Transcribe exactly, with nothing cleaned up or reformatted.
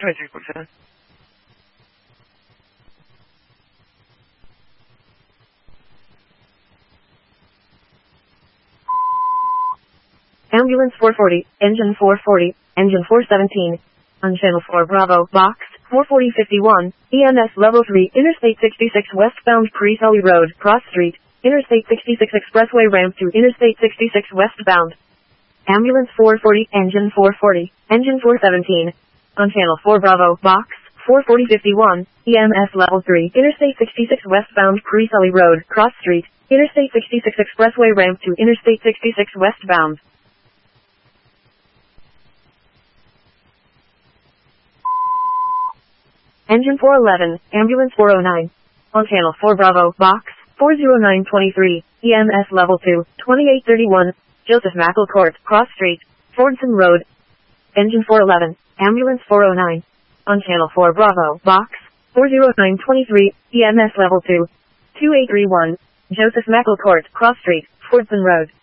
twenty-three forty-seven. Ambulance four forty, engine four forty, engine four seventeen. On channel four Bravo, box, four forty fifty-one, E M S level three, Interstate sixty-six westbound Pre-Sully Road, Cross Street, Interstate sixty-six expressway ramp to Interstate sixty-six westbound. Ambulance four forty, engine four forty, engine four seventeen. On channel four Bravo, box, four forty fifty-one, E M S level three, Interstate sixty-six westbound Pre-Sully Road, Cross Street, Interstate sixty-six expressway ramp to Interstate sixty-six westbound. Engine four eleven, ambulance four oh nine. On channel four Bravo, box, four oh nine twenty-three, E M S level two, twenty-eight thirty-one, Joseph Mackle Court, Cross Street, Fordson Road. Engine four eleven, ambulance four oh nine. On channel four Bravo, box, four oh nine twenty-three, E M S level two, twenty-eight thirty-one, Joseph Mackle Court, Cross Street, Fordson Road.